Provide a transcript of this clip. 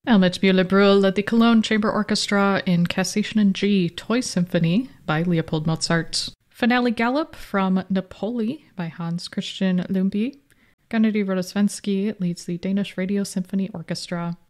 Helmut Müller-Brühl led the Cologne Chamber Orchestra in Cassation in G, Toy Symphony by Leopold Mozart. Finale Galop from Napoli by Hans Christian Lumbye. Gennady Rodosvensky leads the Danish Radio Symphony Orchestra.